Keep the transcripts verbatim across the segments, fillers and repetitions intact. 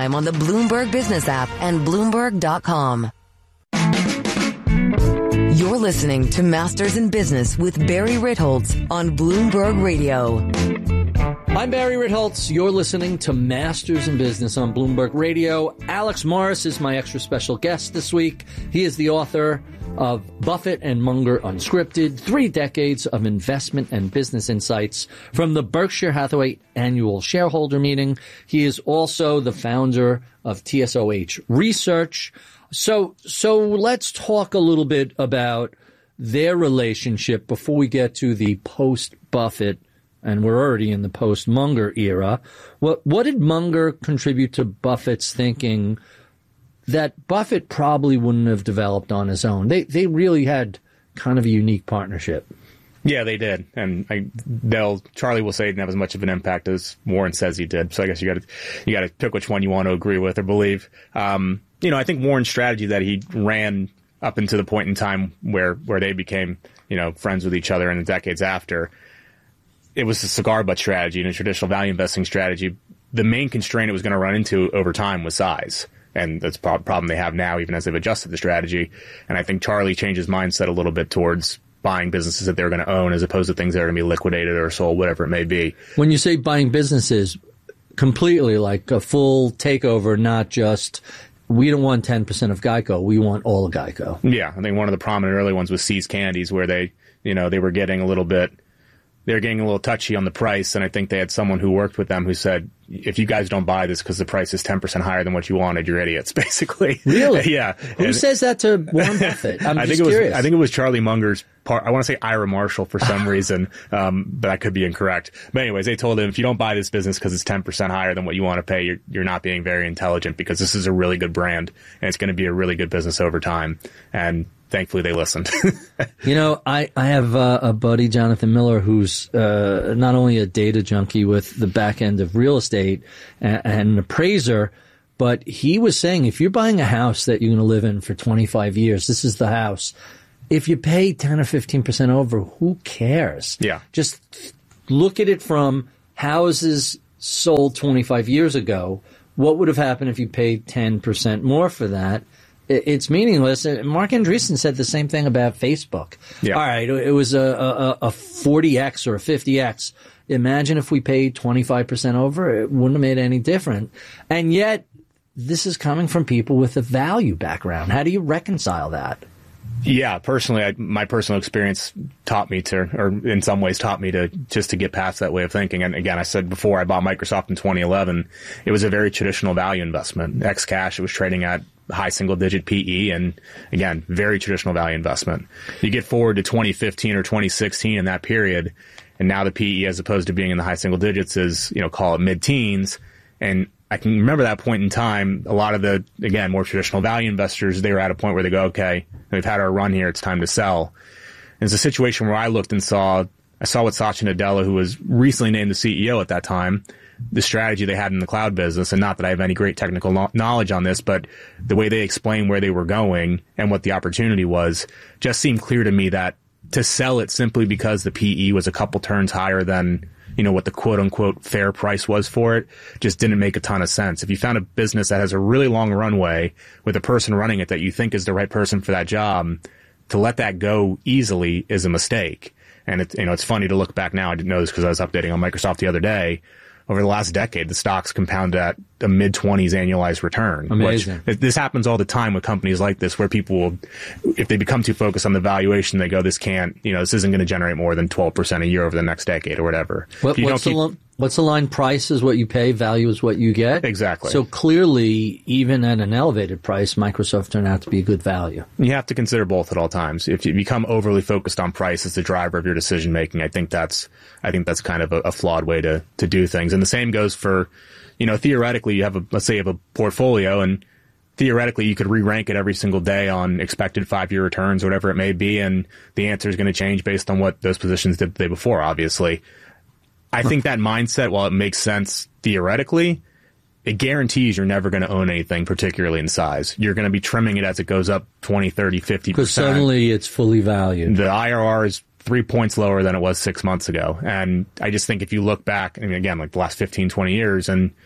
anytime on the Bloomberg Business app and Bloomberg dot com. You're listening to Masters in Business with Barry Ritholtz on Bloomberg Radio. I'm Barry Ritholtz. You're listening to Masters in Business on Bloomberg Radio. Alex Morris is my extra special guest this week. He is the author of Buffett and Munger Unscripted, Three Decades of Investment and Business Insights from the Berkshire Hathaway Annual Shareholder Meeting. He is also the founder of T S O H Research. So, so let's talk a little bit about their relationship before we get to the post-Buffett, and we're already in the post-Munger era. What, what did Munger contribute to Buffett's thinking that Buffett probably wouldn't have developed on his own? They, they really had kind of a unique partnership. Yeah, they did. And I, they'll, Charlie will say he didn't have as much of an impact as Warren says he did. So I guess you got to, you got to pick which one you want to agree with or believe. Um, you know, I think Warren's strategy that he ran up into the point in time where, where they became, you know, friends with each other in the decades after, it was a cigar butt strategy and a traditional value investing strategy. The main constraint it was going to run into over time was size. And that's a problem they have now, even as they've adjusted the strategy. And I think Charlie changed his mindset a little bit towards buying businesses that they're going to own as opposed to things that are going to be liquidated or sold, whatever it may be. When you say buying businesses, completely like a full takeover, not just we don't want ten percent of Geico, we want all of Geico. Yeah, I think one of the prominent early ones was See's Candies, where they, you know, they were getting a little bit, they were getting a little touchy on the price. And I think they had someone who worked with them who said, if you guys don't buy this because the price is ten percent higher than what you wanted, you're idiots, basically. Really? Yeah. Who and, says that to Warren Buffett? I'm I just think it curious. was, I think it was Charlie Munger's part. I want to say Ira Marshall for some reason, um, but I could be incorrect. But anyways, they told him, if you don't buy this business because it's ten percent higher than what you want to pay, you're, you're not being very intelligent, because this is a really good brand and it's going to be a really good business over time. And thankfully they listened. You know, I, I have uh, a buddy, Jonathan Miller, who's uh, not only a data junkie with the back end of real estate and, and an appraiser, but he was saying if you're buying a house that you're going to live in for twenty-five years, this is the house. If you pay ten or fifteen percent over, who cares? Yeah. Just look at it from houses sold twenty-five years ago. What would have happened if you paid ten percent more for that? It's meaningless. Mark Andreessen said the same thing about Facebook. Yeah. All right, it was a, a, a forty X or a fifty X. Imagine if we paid twenty-five percent over, it wouldn't have made any difference. And yet, this is coming from people with a value background. How do you reconcile that? Yeah, personally, I, my personal experience taught me to, or in some ways taught me to, just to get past that way of thinking. And again, I said before, I bought Microsoft in twenty eleven. It was a very traditional value investment. Ex cash, it was trading at high single digit P E, and again, very traditional value investment. You get forward to twenty fifteen or twenty sixteen in that period, and now the P E, as opposed to being in the high single digits, is, you know, call it mid teens. And I can remember that point in time, a lot of the, again, more traditional value investors, they were at a point where they go, okay, we've had our run here, it's time to sell. And it's a situation where I looked and saw, I saw what Satya Nadella, who was recently named the C E O at that time, the strategy they had in the cloud business. And not that I have any great technical no- knowledge on this, but the way they explained where they were going and what the opportunity was just seemed clear to me that to sell it simply because the P E was a couple turns higher than, you know, what the quote unquote fair price was for it just didn't make a ton of sense. If you found a business that has a really long runway with a person running it that you think is the right person for that job, to let that go easily is a mistake. And it, you know, it's funny to look back now. I didn't know this because I was updating on Microsoft the other day. Over the last decade, the stocks compound at a mid twenties annualized return. Amazing. Which, this happens all the time with companies like this, where people will, if they become too focused on the valuation, they go, this can't, you know, this isn't going to generate more than twelve percent a year over the next decade or whatever. What, what's, the keep, lo- what's the line? Price is what you pay, value is what you get? Exactly. So clearly, even at an elevated price, Microsoft turned out to be a good value. You have to consider both at all times. If you become overly focused on price as the driver of your decision making, I think that's, I think that's kind of a, a flawed way to, to do things. And the same goes for, you know, theoretically, you have a, let's say you have a portfolio, and theoretically you could re-rank it every single day on expected five-year returns or whatever it may be, and the answer is going to change based on what those positions did the day before, obviously. I think that mindset, while it makes sense theoretically, it guarantees you're never going to own anything, particularly in size. You're going to be trimming it as it goes up twenty, thirty, fifty percent. Because suddenly it's fully valued. The I R R is three points lower than it was six months ago. And I just think if you look back, I mean, again, like the last fifteen, twenty years, and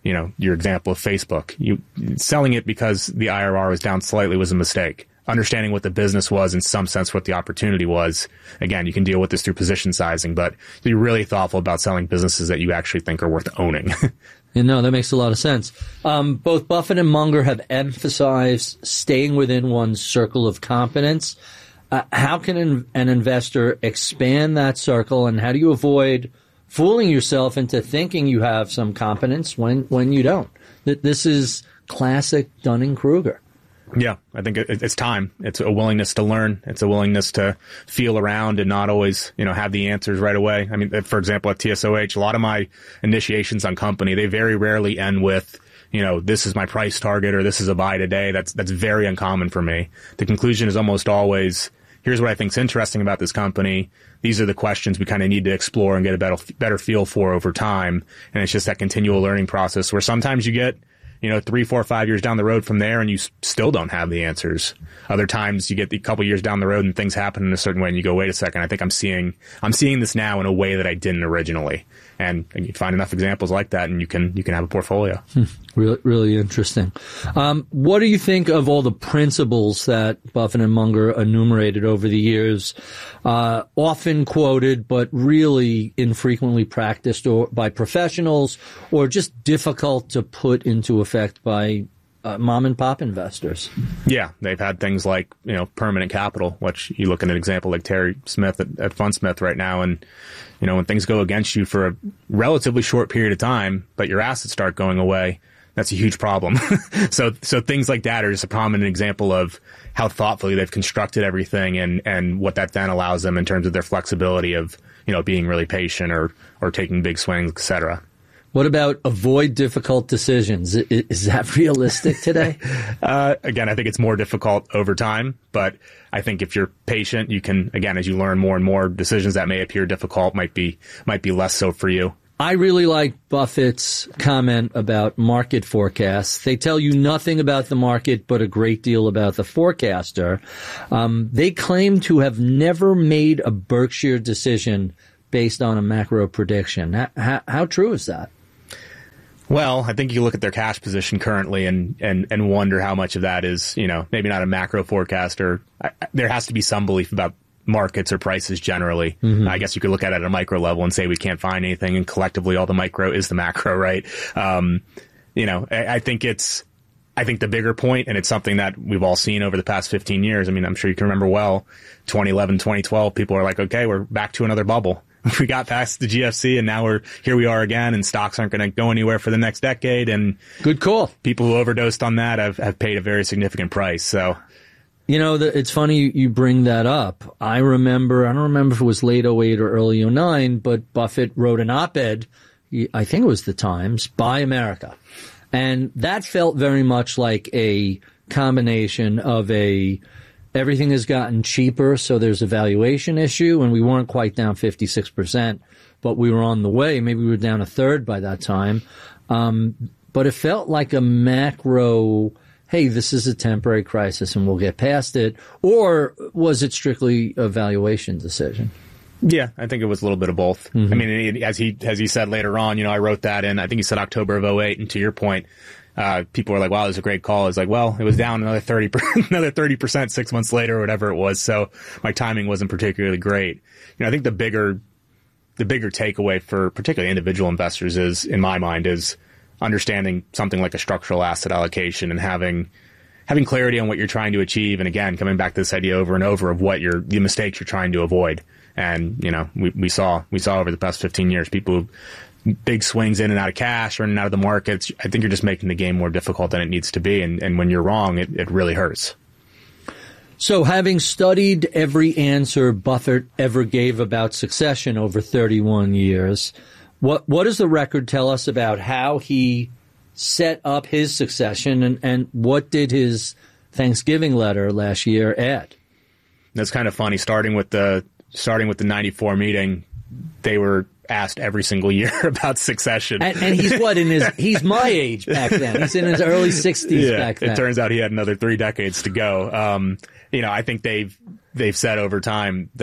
you know, your example of Facebook. You selling it because the I R R was down slightly was a mistake. Understanding what the business was, in some sense, what the opportunity was. Again, you can deal with this through position sizing, but be really thoughtful about selling businesses that you actually think are worth owning. You know, that makes a lot of sense. Um, both Buffett and Munger have emphasized staying within one's circle of competence. Uh, how can an, an investor expand that circle, and how do you avoid fooling yourself into thinking you have some competence when, when you don't? That this is classic Dunning-Kruger. Yeah, I think it, it's time. It's a willingness to learn. It's a willingness to feel around and not always, you know, have the answers right away. I mean, for example, at T S O H, a lot of my initiations on company, they very rarely end with, you know, this is my price target or this is a buy today. That's, that's very uncommon for me. The conclusion is almost always, here's what I think is interesting about this company. These are the questions we kind of need to explore and get a better, better feel for over time. And it's just that continual learning process where sometimes you get, you know, three, four, five years down the road from there and you s- still don't have the answers. Other times you get a couple years down the road and things happen in a certain way and you go, wait a second, I think I'm seeing, I'm seeing this now in a way that I didn't originally. And, and you find enough examples like that and you can, you can have a portfolio. Hmm. Really, really interesting. Um, what do you think of all the principles that Buffett and Munger enumerated over the years, uh, often quoted, but really infrequently practiced or by professionals or just difficult to put into effect by Uh, mom and pop investors? Yeah, they've had things like, you know, permanent capital, which you look at an example like Terry Smith at, at Fundsmith right now. And, you know, when things go against you for a relatively short period of time, but your assets start going away, that's a huge problem. so, so things like that are just a prominent example of how thoughtfully they've constructed everything and, and what that then allows them in terms of their flexibility of, you know, being really patient or, or taking big swings, et cetera. What about avoid difficult decisions? Is that realistic today? uh, again, I think it's more difficult over time, but I think if you're patient, you can, again, as you learn more and more, decisions that may appear difficult might be, might be less so for you. I really like Buffett's comment about market forecasts. They tell you nothing about the market, but a great deal about the forecaster. Um, they claim to have never made a Berkshire decision based on a macro prediction. How, how, how true is that? Well, I think you look at their cash position currently and, and, and wonder how much of that is, you know, maybe not a macro forecast or I, there has to be some belief about markets or prices generally. Mm-hmm. I guess you could look at it at a micro level and say we can't find anything and collectively all the micro is the macro, right? Um, you know, I, I think it's, I think the bigger point, and it's something that we've all seen over the past fifteen years. I mean, I'm sure you can remember well, twenty eleven, twenty twelve, people are like, okay, we're back to another bubble. We got past the G F C and now we're here we are again and stocks aren't going to go anywhere for the next decade. And good call. People who overdosed on that have, have paid a very significant price. So, you know, the, it's funny you bring that up. I remember, I don't remember if it was late oh eight or early oh nine, but Buffett wrote an op-ed, I think it was the Times, Buy America. And that felt very much like a combination of a everything has gotten cheaper, so there's a valuation issue, and we weren't quite down fifty-six percent, but we were on the way. Maybe we were down a third by that time. Um, but it felt like a macro, hey, this is a temporary crisis and we'll get past it. Or was it strictly a valuation decision? Yeah, I think it was a little bit of both. Mm-hmm. I mean, as he as he said later on, you know, I wrote that in, I think he said October of oh eight, and to your point, Uh, people were like, wow, this is a great call. It's like, well, it was down another thirty, another thirty percent six months later or whatever it was. So my timing wasn't particularly great. You know, I think the bigger, the bigger takeaway for particularly individual investors is, in my mind, is understanding something like a structural asset allocation and having, having clarity on what you're trying to achieve. And again, coming back to this idea over and over of what you're, the mistakes you're trying to avoid. And, you know, we, we saw, we saw over the past fifteen years, people who, big swings in and out of cash or in and out of the markets. I think you're just making the game more difficult than it needs to be. And, and when you're wrong, it, it really hurts. So having studied every answer Buffett ever gave about succession over thirty-one years, what, what does the record tell us about how he set up his succession and, and what did his Thanksgiving letter last year add? That's kind of funny. Starting with the, starting with the ninety-four meeting, they were asked every single year about succession. And, and he's what in his, he's my age back then. He's in his early sixties yeah, back then. It turns out he had another three decades to go. Um, you know, I think they've, they've said over time that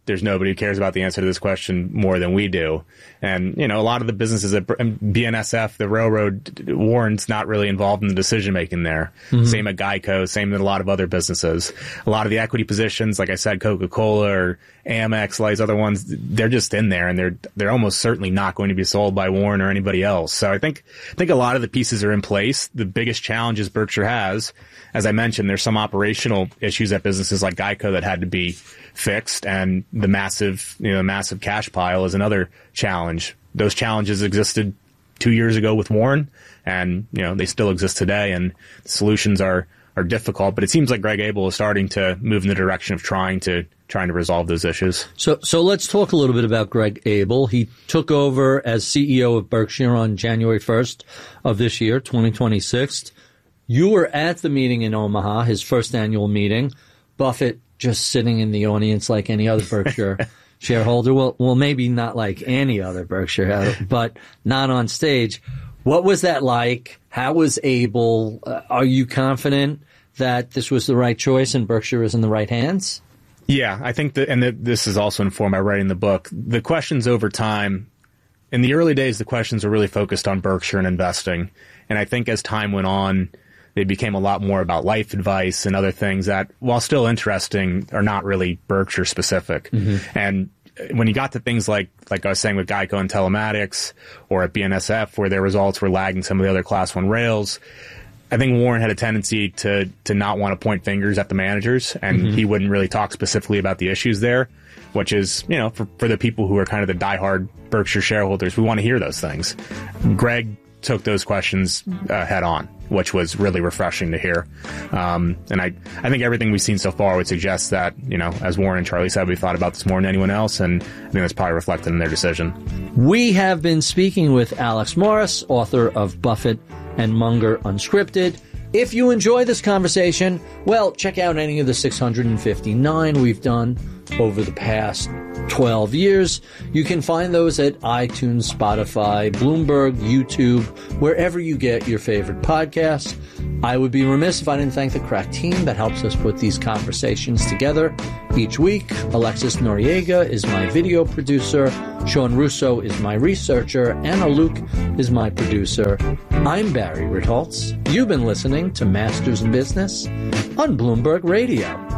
there's nobody who cares about the answer to this question more than we do. And, you know, a lot of the businesses at B N S F, the railroad, Warren's not really involved in the decision making there. Mm-hmm. Same at Geico, same at a lot of other businesses. A lot of the equity positions, like I said, Coca-Cola or Amex, like these other ones, they're just in there, and they're they're almost certainly not going to be sold by Warren or anybody else. So I think I think a lot of the pieces are in place. The biggest challenges Berkshire has, as I mentioned, there's some operational issues at businesses like Geico that had to be fixed, and the massive, you know, massive cash pile is another challenge. Those challenges existed two years ago with Warren, and, you know, they still exist today, and the solutions are, are difficult, but it seems like Greg Abel is starting to move in the direction of trying to, trying to resolve those issues. So, so let's talk a little bit about Greg Abel. He took over as C E O of Berkshire on January first of this year, twenty twenty-six. You were at the meeting in Omaha, his first annual meeting. Buffett just sitting in the audience like any other Berkshire shareholder. Well, well, maybe not like any other Berkshire, but not on stage. What was that like? How was Abel? Uh, are you confident that this was the right choice and Berkshire is in the right hands? Yeah, I think that, and that this is also informed by writing the book. The questions over time, in the early days, the questions were really focused on Berkshire and investing. And I think as time went on, they became a lot more about life advice and other things that, while still interesting, are not really Berkshire specific. Mm-hmm. And when you got to things like, like I was saying with Geico and telematics, or at B N S F, where their results were lagging some of the other Class One rails, I think Warren had a tendency to to not want to point fingers at the managers, and mm-hmm. he wouldn't really talk specifically about the issues there, which is, you know, for, for the people who are kind of the diehard Berkshire shareholders, we want to hear those things. Greg took those questions uh, head on, which was really refreshing to hear. Um, and I, I think everything we've seen so far would suggest that, you know, as Warren and Charlie said, we thought about this more than anyone else, and I think that's probably reflected in their decision. We have been speaking with Alex Morris, author of Buffett and Munger Unscripted. If you enjoy this conversation, well, check out any of the six hundred fifty-nine we've done over the past twelve years. You can find those at iTunes, Spotify, Bloomberg, YouTube, wherever you get your favorite podcasts. I would be remiss if I didn't thank the crack team that helps us put these conversations together each week. Alexis Noriega is my video producer. Sean Russo is my researcher. Anna Luke is my producer. I'm Barry Ritholtz. You've been listening to Masters in Business on Bloomberg Radio.